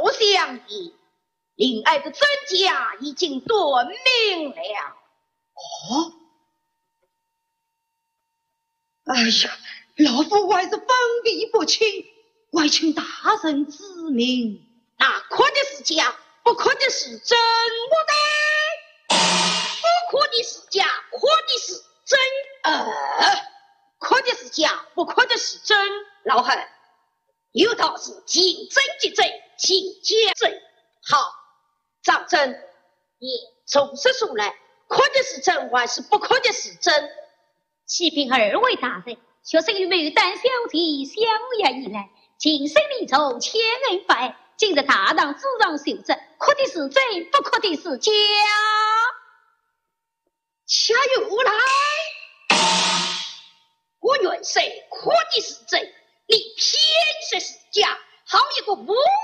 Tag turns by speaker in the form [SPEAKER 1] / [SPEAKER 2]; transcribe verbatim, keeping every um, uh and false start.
[SPEAKER 1] 相爷，令爱的真假已经断明了。
[SPEAKER 2] 哦，哎呀，老夫还是分辨不清，还请大人指明。
[SPEAKER 1] 那可的是假，不可的是真，不对，不可的是假，可的是真，呃，可的是假，不可的是真。老汉，有道是见真即真，见假真。好，赵真，你从实说来，可的是真还是不可的是真？
[SPEAKER 3] 启禀二位大人，学生与牡丹小姐相约以来，今生立从千恩百，今日大当自让修正，可的是真，不可的是假。
[SPEAKER 1] 恰有来，我原是可的是真，你偏说是假，好一个无